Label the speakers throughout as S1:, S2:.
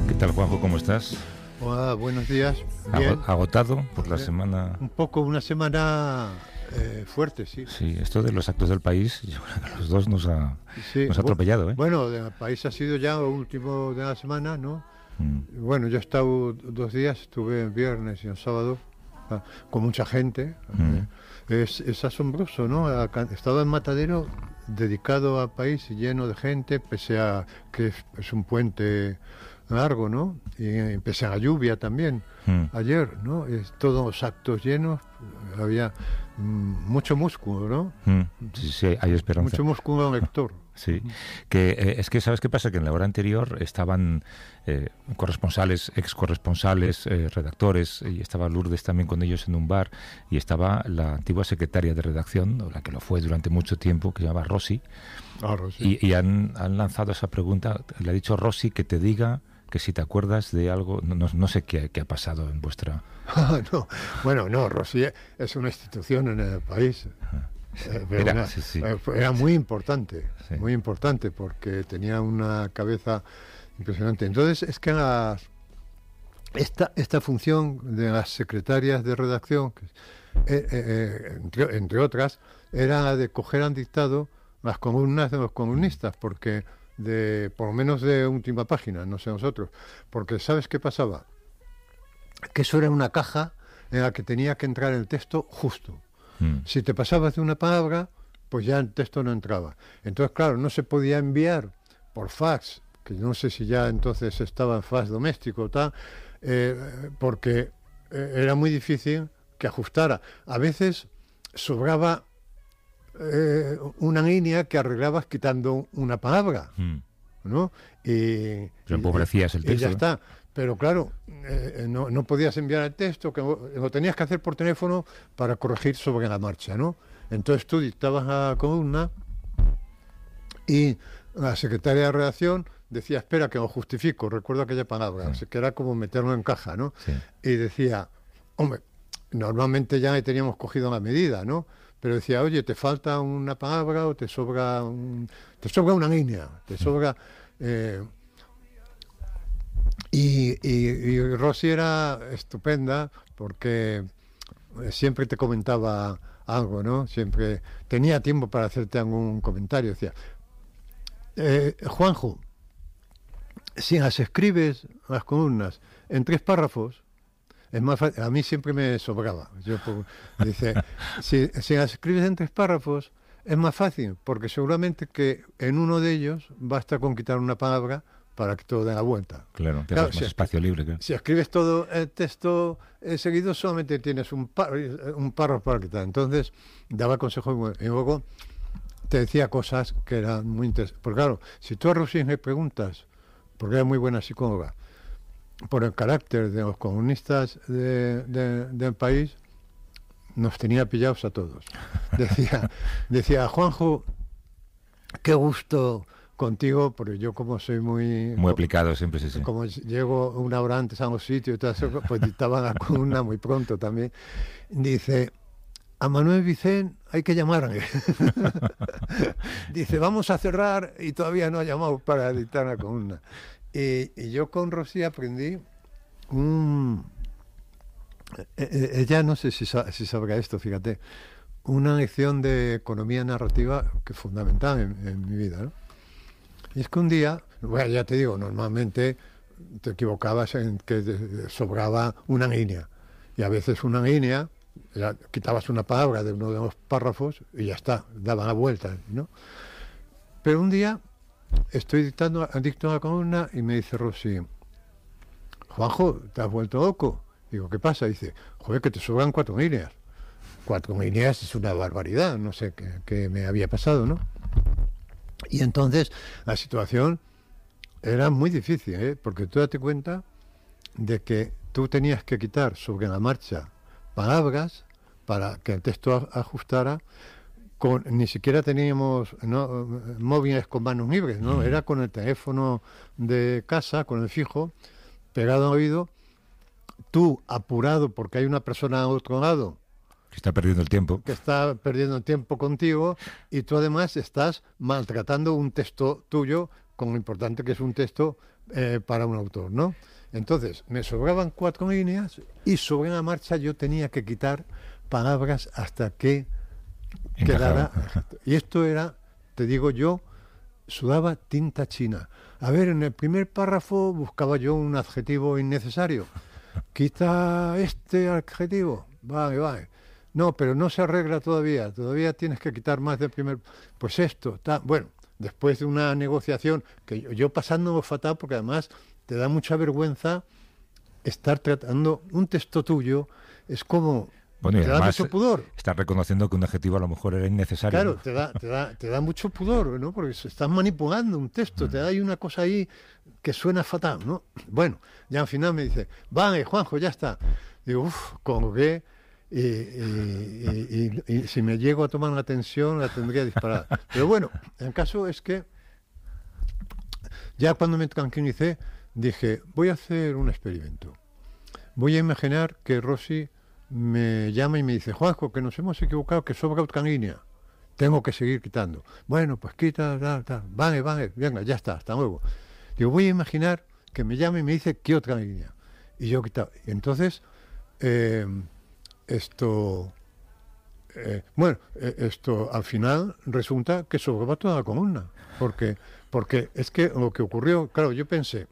S1: ¿Qué tal, Juanjo? ¿Cómo estás?
S2: Hola, buenos días. Bien.
S1: ¿Agotado por la semana?
S2: Un poco, una semana fuerte, sí.
S1: Sí, esto de los actos del país, yo creo que a los dos nos ha atropellado, ¿eh?
S2: Bueno, el país ha sido ya el último de la semana, ¿no? Bueno, yo he estado 2 días, estuve el viernes y el sábado con mucha gente. Es asombroso, ¿no? He estado en Matadero dedicado al país y lleno de gente, pese a que es un puente largo, ¿no? Y pese a la lluvia también. Ayer, ¿no? Todos actos llenos, había mucho músculo, ¿no?
S1: Sí, hay esperanza.
S2: Mucho músculo lector.
S1: Sí, que es que ¿sabes qué pasa? Que en la hora anterior estaban corresponsales, excorresponsales, redactores, y estaba Lourdes también con ellos en un bar, y estaba la antigua secretaria de redacción, o la que lo fue durante mucho tiempo, que se llamaba Rosy,
S2: Rosy.
S1: Y han lanzado esa pregunta. Le ha dicho Rosy que te diga que si te acuerdas de algo, no sé qué ha pasado en vuestra...
S2: No. Bueno, no, Rosy es una institución en el país. Era muy importante, muy importante, porque tenía una cabeza impresionante. Entonces, es que esta función de las secretarias de redacción, entre otras, era la de coger al dictado las columnas de los columnistas, porque por lo menos de última página, no sé nosotros, porque ¿sabes qué pasaba? Que eso era una caja en la que tenía que entrar el texto justo. Si te pasabas de una palabra, pues ya el texto no entraba. Entonces, claro, no se podía enviar por fax, que no sé si ya entonces estaba en fax doméstico o tal, porque era muy difícil que ajustara. A veces sobraba una línea que arreglabas quitando una palabra, ¿no? Pero
S1: empobrecías el texto.
S2: Y ya está. Pero claro, no podías enviar el texto, que lo tenías que hacer por teléfono para corregir sobre la marcha, ¿no? Entonces tú dictabas la columna y la secretaria de redacción decía, espera que lo justifico, recuerdo aquella palabra, o sea, que era como meterlo en caja, ¿no? Sí. Y decía, hombre, normalmente ya teníamos cogido la medida, ¿no? Pero decía, oye, te falta una palabra o te sobra una línea, te sobra... Y Rosy era estupenda porque siempre te comentaba algo, ¿no? Siempre tenía tiempo para hacerte algún comentario. Decía, Juanjo, si las escribes las columnas en 3 párrafos, es más fácil. A mí siempre me sobraba. Dice, si las escribes en 3 párrafos, es más fácil, porque seguramente que en uno de ellos basta con quitar una palabra para que todo dé la vuelta.
S1: Claro, te das más espacio libre. Claro.
S2: Si escribes todo el texto seguido, solamente tienes un párrafo para quitar. Entonces, daba consejos y luego te decía cosas que eran muy interesantes. Porque claro, si tú a Rosy me preguntas, porque era muy buena psicóloga, por el carácter de los comunistas del país, nos tenía pillados a todos. Decía, Juanjo, qué gusto contigo, porque yo como soy muy
S1: aplicado siempre, sí.
S2: Como llego 1 hora antes a los sitios y todo eso, pues dictaba la columna muy pronto también. Dice, a Manuel Vicent hay que llamarle. Dice, vamos a cerrar y todavía no ha llamado para dictar la columna. Y yo con Rosy aprendí ella no sé si sabrá esto, fíjate, una lección de economía narrativa que es fundamental en mi vida, ¿no? Y es que un día, bueno, ya te digo, normalmente te equivocabas en que sobraba una línea. Y a veces una línea, ya quitabas una palabra de uno de los párrafos y ya está, daban la vuelta, ¿no? Pero un día estoy dictando la columna y me dice Rosy, Juanjo, ¿te has vuelto loco? Digo, ¿qué pasa? Dice, joder, que te sobran 4 líneas. 4 líneas es una barbaridad, no sé qué me había pasado, ¿no? Y entonces la situación era muy difícil, porque tú date cuenta de que tú tenías que quitar sobre la marcha palabras para que el texto ajustara. Ni siquiera teníamos móviles con manos libres, ¿no? Era con el teléfono de casa, con el fijo, pegado al oído, tú apurado porque hay una persona al otro lado
S1: que está perdiendo el tiempo.
S2: Que está perdiendo el tiempo contigo y tú además estás maltratando un texto tuyo con lo importante que es un texto para un autor, ¿no? Entonces, me sobraban 4 líneas y sobre la marcha yo tenía que quitar palabras hasta que quedara. Y esto era, te digo yo, sudaba tinta china. A ver, en el primer párrafo buscaba yo un adjetivo innecesario. Quita este adjetivo. Vale. No, pero no se arregla todavía. Todavía tienes que quitar más del primer. Pues esto, bueno, después de una negociación, que yo pasándolo fatal, porque además te da mucha vergüenza estar tratando un texto tuyo, es como...
S1: Bueno, y
S2: te da
S1: además
S2: mucho pudor.
S1: Estás reconociendo que un adjetivo a lo mejor era innecesario.
S2: Claro,
S1: ¿no?
S2: te da mucho pudor, ¿no? Porque se estás manipulando un texto, te da ahí una cosa ahí que suena fatal, ¿no? Bueno, ya al final me dice, vale, Juanjo, ya está. Digo, colgué y si me llego a tomar la tensión la tendría disparada. Pero bueno, el caso es que ya cuando me tranquilicé, dije, voy a hacer un experimento. Voy a imaginar que Rosy me llama y me dice, Juanjo, que nos hemos equivocado, que sobra otra línea. Tengo que seguir quitando. Bueno, pues quita, tal. Vale, venga, ya está, hasta luego. Digo, voy a imaginar que me llama y me dice, ¿qué otra línea? Y yo quitaba. Y entonces, esto al final resulta que sobraba toda la columna. Porque es que lo que ocurrió, claro, yo pensé,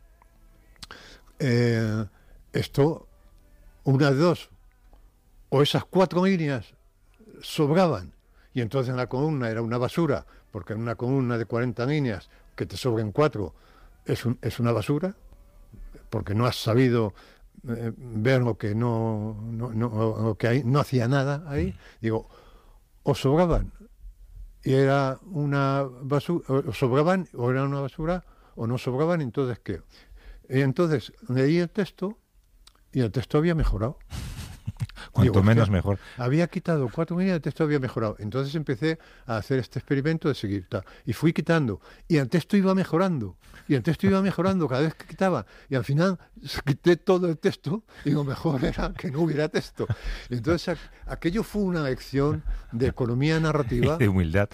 S2: esto, una de dos, o esas 4 líneas sobraban, y entonces en la columna era una basura, porque en una columna de 40 líneas, que te sobren 4, es una basura, porque no has sabido ver lo que lo que hay, no hacía nada ahí. Digo, o sobraban, y era una basura, o sobraban, o era una basura, o no sobraban, entonces ¿qué? Y entonces leí el texto, y el texto había mejorado.
S1: Cuanto menos mejor.
S2: Había quitado 4 líneas, el texto había mejorado. Entonces empecé a hacer este experimento de seguir. Y fui quitando. Y el texto iba mejorando. Cada vez que quitaba. Y al final quité todo el texto y lo mejor era que no hubiera texto. Y entonces aquello fue una lección de economía narrativa.
S1: De humildad.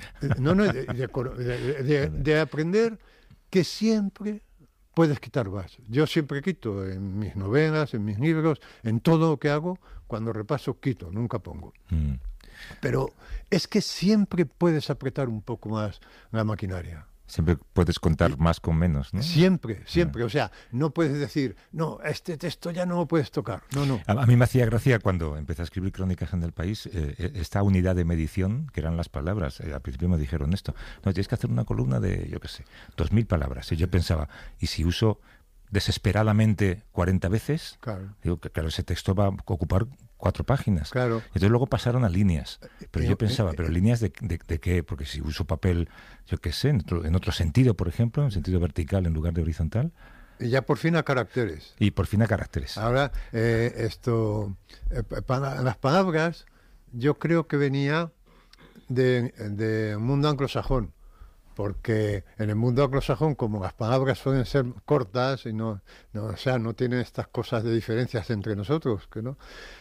S2: De aprender que siempre puedes quitar más. Yo siempre quito en mis novelas, en mis libros, en todo lo que hago, cuando repaso quito, nunca pongo. Pero es que siempre puedes apretar un poco más la maquinaria.
S1: Siempre puedes contar más con menos, ¿no?
S2: Siempre. O sea, no puedes decir, no, este texto ya no lo puedes tocar. No.
S1: A mí me hacía gracia cuando empecé a escribir Crónicas en el País, esta unidad de medición, que eran las palabras. Al principio me dijeron esto, no, tienes que hacer una columna de, 2.000 palabras. Y yo pensaba, ¿y si uso desesperadamente 40 veces?
S2: Claro.
S1: Digo que claro, ese texto va a ocupar 4 páginas.
S2: Claro.
S1: Entonces luego pasaron a líneas. Pero yo pensaba, ¿pero líneas de qué? Porque si uso papel, en otro sentido, por ejemplo, en sentido vertical en lugar de horizontal.
S2: Y ya por fin a caracteres. Ahora, para las palabras, yo creo que venía de mundo anglosajón. Porque en el mundo anglosajón, como las palabras suelen ser cortas y no tienen estas cosas de diferencias entre nosotros, que no,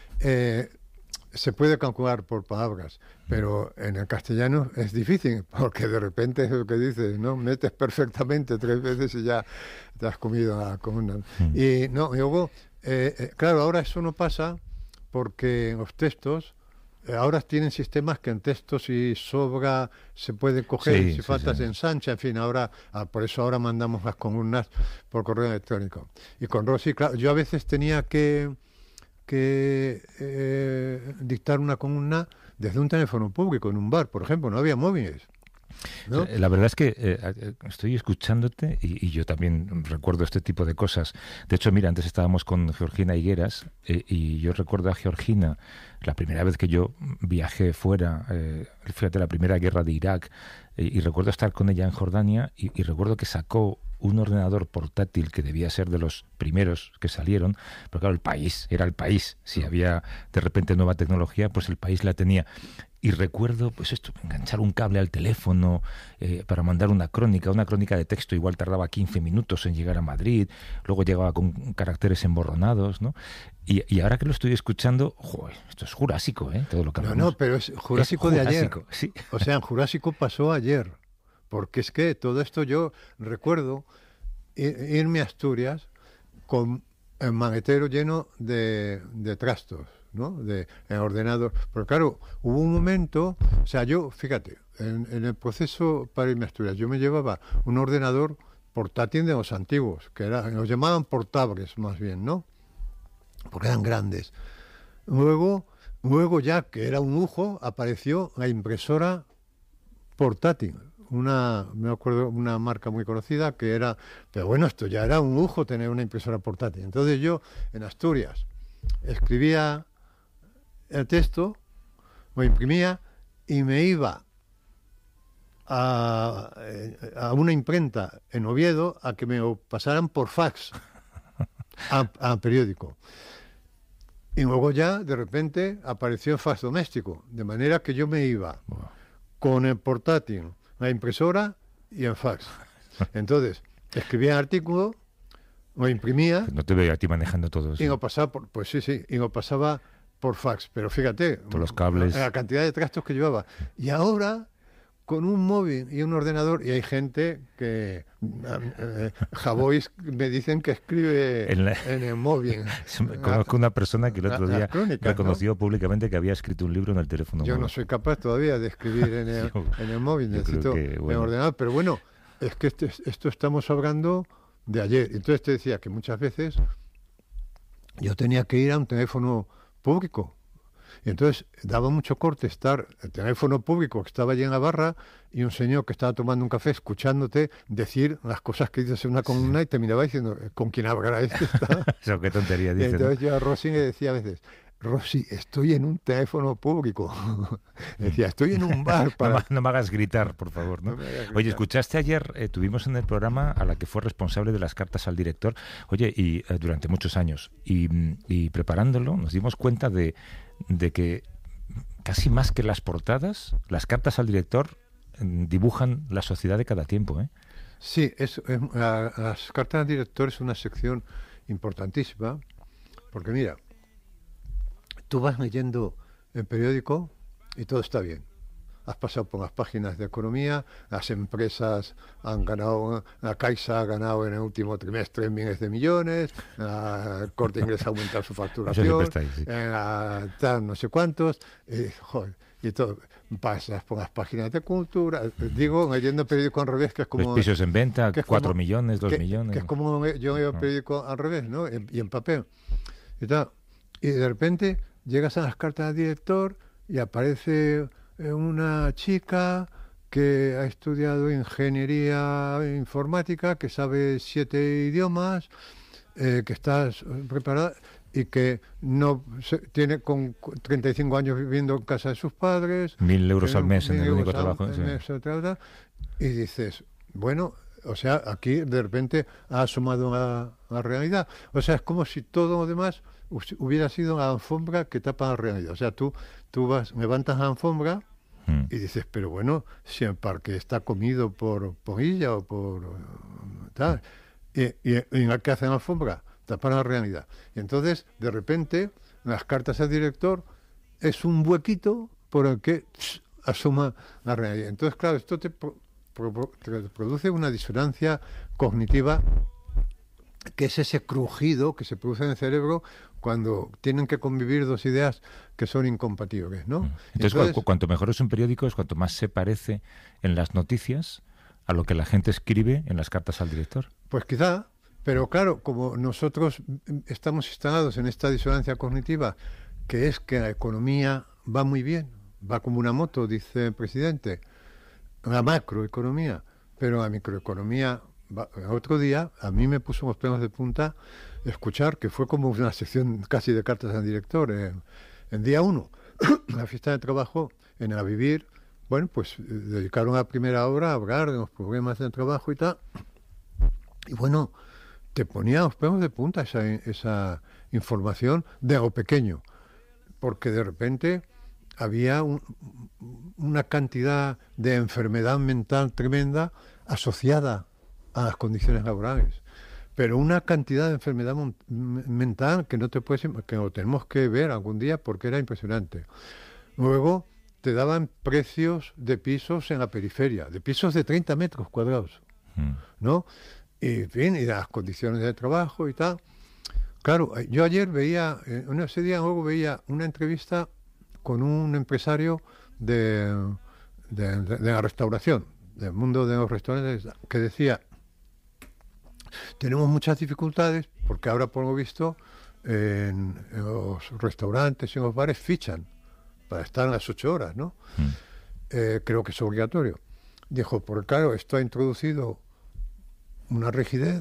S2: se puede calcular por palabras, pero en el castellano es difícil, porque de repente es lo que dices, ¿no? Metes perfectamente 3 veces y ya te has comido la columna. Y luego, claro, ahora eso no pasa porque los textos ahora tienen sistemas que en texto si sobra se puede coger, si falta se ensancha, en fin, por eso ahora mandamos las columnas por correo electrónico. Y con Rosy, claro, yo a veces tenía que dictar una columna desde un teléfono público en un bar, por ejemplo, no había móviles, ¿no?
S1: La verdad es que estoy escuchándote y yo también recuerdo este tipo de cosas. De hecho, mira, antes estábamos con Georgina Higueras y yo recuerdo a Georgina la primera vez que yo viajé fuera, fíjate, la primera guerra de Irak, y recuerdo estar con ella en Jordania y recuerdo que sacó un ordenador portátil que debía ser de los primeros que salieron, pero claro, era el país. Si había de repente nueva tecnología, pues el país la tenía. Y recuerdo, pues esto, enganchar un cable al teléfono para mandar una crónica de texto, igual tardaba 15 minutos en llegar a Madrid, luego llegaba con caracteres emborronados, ¿no? Y ahora que lo estoy escuchando, joder, esto es jurásico, todo lo que hablamos.
S2: No, pero es jurásico de ayer.
S1: Sí.
S2: O sea, en jurásico pasó ayer. porque es que todo esto yo recuerdo irme a Asturias con el maletero lleno de trastos, ¿no? En ordenador. Pero claro, hubo un momento, o sea, yo, fíjate, en el proceso para irme a Asturias, yo me llevaba un ordenador portátil de los antiguos, los llamaban portables más bien, ¿no? Porque eran grandes. Luego ya, que era un lujo, apareció la impresora portátil. Me acuerdo, una marca muy conocida que era, pero bueno, esto ya era un lujo tener una impresora portátil. Entonces yo en Asturias escribía el texto, lo imprimía y me iba a una imprenta en Oviedo a que me lo pasaran por fax a periódico. Y luego ya de repente apareció el fax doméstico, de manera que yo me iba con el portátil, la impresora y el fax. Entonces, escribía el artículo, lo imprimía.
S1: No te veía a ti manejando todo eso.
S2: Y lo pasaba y lo pasaba por fax. Pero fíjate,
S1: todos los cables,
S2: la cantidad de trastos que llevaba. Y ahora, con un móvil y un ordenador, y hay gente que Javois me dicen que escribe en el móvil.
S1: Conozco una persona que el otro día
S2: crónicas,
S1: reconoció,
S2: ¿no?,
S1: públicamente que había escrito un libro en el teléfono
S2: Yo
S1: móvil.
S2: no soy capaz todavía de escribir en el móvil, necesito en el ordenador. Pero bueno, es que esto estamos hablando de ayer. Entonces te decía que muchas veces yo tenía que ir a un teléfono público. Y entonces daba mucho corte estar el teléfono público que estaba allí en la barra y un señor que estaba tomando un café escuchándote decir las cosas que dices en una columna y terminaba diciendo, ¿con quién hablará este?
S1: Eso, qué tontería dice.
S2: Entonces yo a Rosy le decía a veces, Rosy, estoy en un teléfono público. Decía, estoy en un bar.
S1: No me hagas gritar, por favor, ¿no? Oye, escuchaste ayer, tuvimos en el programa a la que fue responsable de las cartas al director, oye, y durante muchos años, y preparándolo nos dimos cuenta de que casi más que las portadas, las cartas al director dibujan la sociedad de cada tiempo, ¿eh?
S2: Sí, las cartas al director es una sección importantísima, porque mira, tú vas leyendo el periódico y todo está bien. Has pasado por las páginas de economía, las empresas han ganado, la Caixa ha ganado en el último trimestre miles de millones, el Corte Inglés ha aumentado su facturación,
S1: sí.
S2: Tal, no sé cuántos, y todo. Pasas por las páginas de cultura, digo, leyendo el periódico al revés, que es como...
S1: Los pisos en venta, 4 millones, 2 millones.
S2: Que es como yo leo el periódico al revés, ¿no? Y en papel. Y tal. Y de repente llegas a las cartas del director y aparece una chica que ha estudiado ingeniería informática, que sabe 7 idiomas, que está preparada y que no tiene con 35 años viviendo en casa de sus padres.
S1: 1.000 euros al mes en el único trabajo.
S2: Y dices, bueno, o sea, aquí de repente ha asomado la realidad. O sea, es como si todo lo demás hubiera sido la alfombra que tapa la realidad. O sea, tú levantas la alfombra y dices, pero bueno, si el parque está comido por ella o por tal, y en qué hacen la alfombra, tapar la realidad. Y entonces, de repente, las cartas al director es un huequito por el que asoma la realidad. Entonces, claro, esto te produce una disonancia cognitiva, que es ese crujido que se produce en el cerebro cuando tienen que convivir dos ideas que son incompatibles, ¿no?
S1: Entonces, cuanto mejor es un periódico, es cuanto más se parece en las noticias a lo que la gente escribe en las cartas al director.
S2: Pues quizá, pero claro, como nosotros estamos instalados en esta disonancia cognitiva, que es que la economía va muy bien, va como una moto, dice el presidente, la macroeconomía, pero la microeconomía... Otro día a mí me puso los pelos de punta escuchar que fue como una sección casi de cartas al director en día 1, la fiesta de trabajo en el Vivir. Bueno, pues dedicaron la primera hora a hablar de los problemas del trabajo y tal, y bueno, te ponía los pelos de punta esa información de lo pequeño, porque de repente había una cantidad de enfermedad mental tremenda asociada a las condiciones laborales, pero una cantidad de enfermedad mental que no te puedes, que lo tenemos que ver algún día porque era impresionante. Luego te daban precios de pisos en la periferia, de pisos de 30 metros cuadrados, ¿no? Y, en fin, y las condiciones de trabajo y tal. Claro, yo ayer veía, ese día luego veía una entrevista con un empresario de la restauración, del mundo de los restaurantes, que decía, tenemos muchas dificultades porque ahora, por lo visto, en los restaurantes y en los bares fichan para estar las 8 horas, ¿no? Creo que es obligatorio. Dijo, porque claro, esto ha introducido una rigidez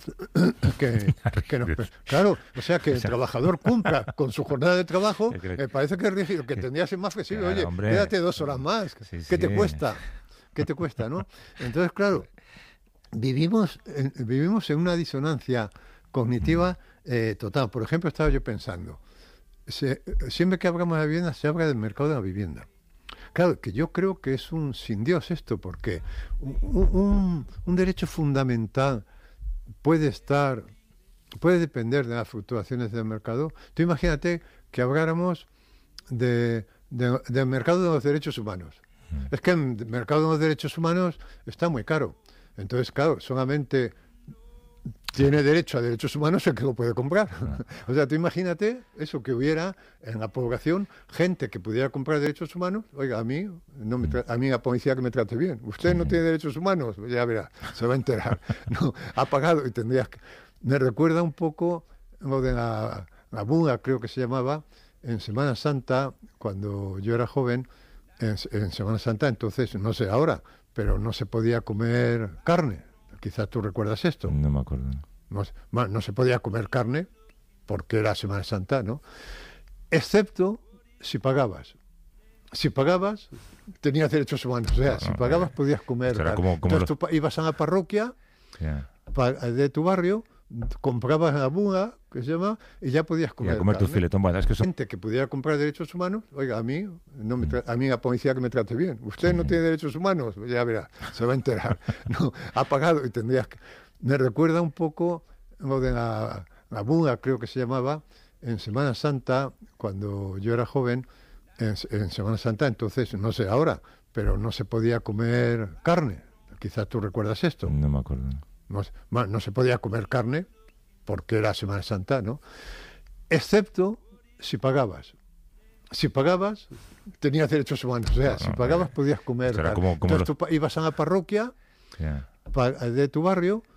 S2: que nos... Claro, o sea, que el trabajador cumpla con su jornada de trabajo, me parece que es rígido, que tendría que ser más flexible.
S1: Claro,
S2: oye,
S1: hombre,
S2: quédate 2 horas más, ¿qué te cuesta? ¿Qué te cuesta, no? Entonces, claro, vivimos en una disonancia cognitiva total. Por ejemplo, estaba yo pensando, siempre que hablamos de vivienda, se habla del mercado de la vivienda. Claro, que yo creo que es un sin Dios esto, porque un derecho fundamental puede depender de las fluctuaciones del mercado. Tú imagínate que habláramos del mercado de los derechos humanos. Es que el mercado de los derechos humanos está muy caro. Entonces, claro, solamente tiene derecho a derechos humanos el que lo puede comprar. O sea, tú imagínate eso, que hubiera en la población gente que pudiera comprar derechos humanos. Oiga, a mí la policía que me trate bien. Usted no tiene derechos humanos, ya verá, se va a enterar. No, ha pagado y tendrías que... Me recuerda un poco lo de la buga, creo que se llamaba, en Semana Santa, cuando yo era joven, en Semana Santa, entonces, no sé ahora, pero no se podía comer carne. Quizás tú recuerdas esto.
S1: No me acuerdo.
S2: No se podía comer carne porque era Semana Santa, ¿no? Excepto si pagabas. Si pagabas, tenías derechos humanos. O sea, si pagabas, podías comer carne. Entonces tú ibas a la parroquia de tu barrio, comprabas la buga, que se llama, y ya podías comer
S1: carne. Tu filetón. Bueno, es que
S2: gente que pudiera comprar derechos humanos. Oiga, a mí la policía que me trate bien. Usted no tiene derechos humanos, ya verá, se va a enterar. No, ha pagado y tendrías que... Me recuerda un poco lo de la buga, creo que se llamaba, en Semana Santa, cuando yo era joven, en Semana Santa, entonces, no sé ahora, pero no se podía comer carne. Quizás tú recuerdas esto.
S1: No me acuerdo.
S2: No se podía comer carne porque era Semana Santa, ¿no? Excepto si pagabas. Si pagabas, tenías derechos humanos. O sea, si pagabas, podías comer carne. Entonces tú ibas a la parroquia de tu barrio,